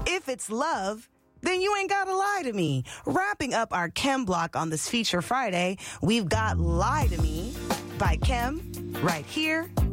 If it's love, then you ain't gotta lie to me. Wrapping up our Chem block on this Feature Friday, we've got Lie to Me by Chem right here